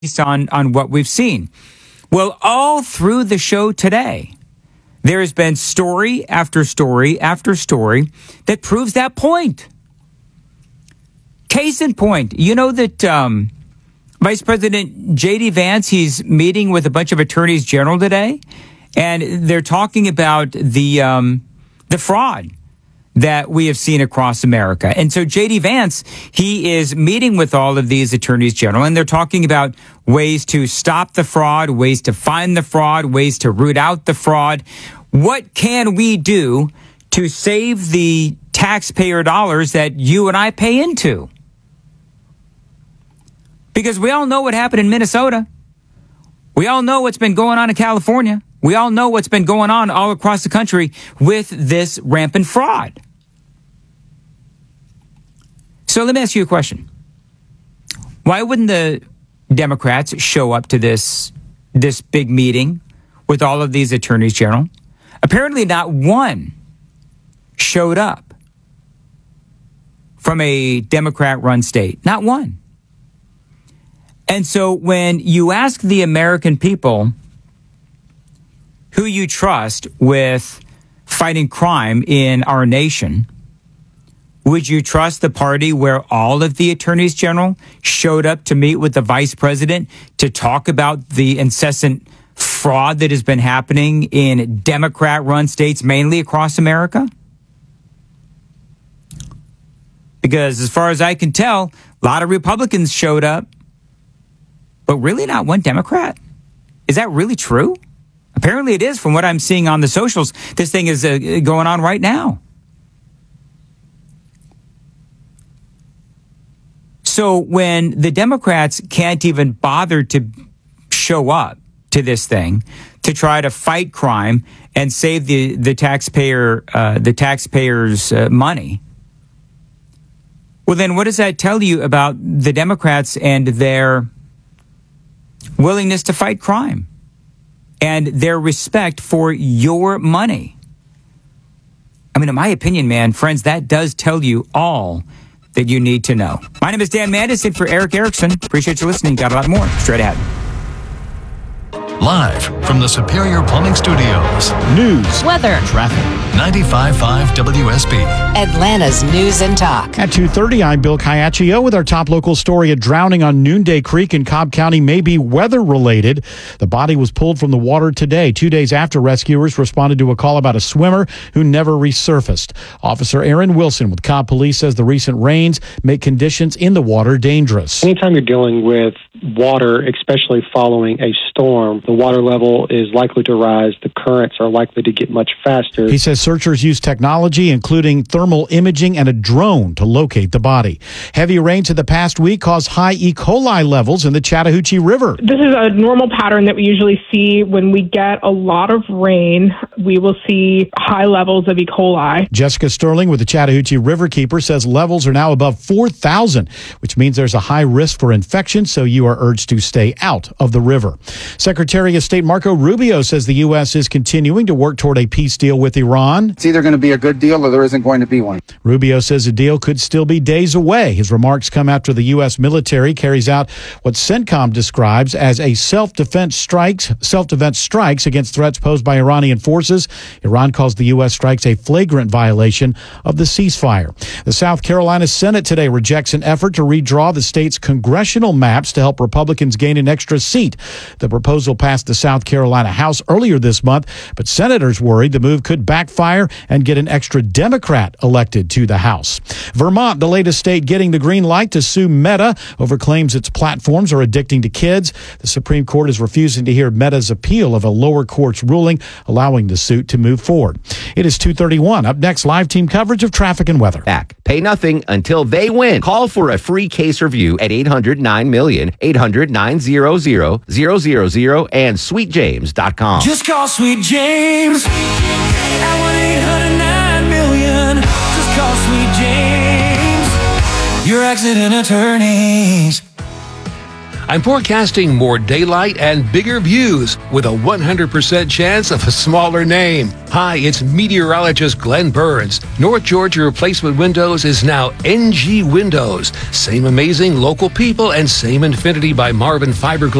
on what we've seen. Well, all through the show today, there has been story after story after story that proves that point. Case in point, you know that Vice President J.D. Vance, he's meeting with a bunch of attorneys general today, and they're talking about the fraud that we have seen across America. And so J.D. Vance, he is meeting with all of these attorneys general, and they're talking about ways to stop the fraud, ways to find the fraud, ways to root out the fraud. What can we do to save the taxpayer dollars that you and I pay into? Because we all know what happened in Minnesota. We all know what's been going on in California. We all know what's been going on all across the country with this rampant fraud. So let me ask you a question. Why wouldn't the Democrats show up to this big meeting with all of these attorneys general? Apparently not one showed up from a Democrat-run state. Not one. And so when you ask the American people who you trust with fighting crime in our nation, would you trust the party where all of the attorneys general showed up to meet with the vice president to talk about the incessant fraud that has been happening in Democrat-run states, mainly across America? Because as far as I can tell, a lot of Republicans showed up, but really not one Democrat. Is that really true? Apparently it is from what I'm seeing on the socials. This thing is going on right now. So when the Democrats can't even bother to show up to this thing to try to fight crime and save the taxpayers' money, well, then what does that tell you about the Democrats and their willingness to fight crime and their respect for your money? I mean, in my opinion, man, friends, that does tell you all that you need to know. My name is Dan Mandis, in for Eric Erickson. Appreciate you listening. Got a lot more straight ahead. Live from the Superior Plumbing Studios. News, weather, traffic. 95.5 WSB. Atlanta's News and Talk. At 2:30, I'm Bill Caiaccio with our top local story. A drowning on Noonday Creek in Cobb County may be weather-related. The body was pulled from the water today, 2 days after rescuers responded to a call about a swimmer who never resurfaced. Officer Aaron Wilson with Cobb Police says the recent rains make conditions in the water dangerous. Anytime you're dealing with water, especially following a storm, the water level is likely to rise. The currents are likely to get much faster. He says searchers use technology, including thermal imaging and a drone, to locate the body. Heavy rains in the past week caused high E. coli levels in the Chattahoochee River. This is a normal pattern that we usually see when we get a lot of rain. We will see high levels of E. coli. Jessica Sterling with the Chattahoochee Riverkeeper says levels are now above 4,000, which means there's a high risk for infection, so you are urged to stay out of the river. Secretary of State Marco Rubio says the U.S. is continuing to work toward a peace deal with Iran. It's either going to be a good deal or there isn't going to be one. Rubio says a deal could still be days away. His remarks come after the U.S. military carries out what CENTCOM describes as a self-defense strikes against threats posed by Iranian forces. Iran calls the U.S. strikes a flagrant violation of the ceasefire. The South Carolina Senate today rejects an effort to redraw the state's congressional maps to help Republicans gain an extra seat. The proposal passed the South Carolina House earlier this month, but senators worried the move could backfire and get an extra Democrat elected to the House. Vermont, the latest state getting the green light to sue Meta over claims its platforms are addicting to kids. The Supreme Court is refusing to hear Meta's appeal of a lower court's ruling, allowing the suit to move forward. It is 2:31. Up next, live team coverage of traffic and weather. Back. Pay nothing until they win. Call for a free case review at 800-9-MILLION, 800-900-000, and sweetjames.com. Just call Sweet James at 1-800-9-MILLION. Just call Sweet James, your accident attorneys. I'm forecasting more daylight and bigger views with a 100% chance of a smaller name. Hi, it's meteorologist Glenn Burns. North Georgia Replacement Windows is now NG Windows. Same amazing local people and same Infinity by Marvin Fiberglass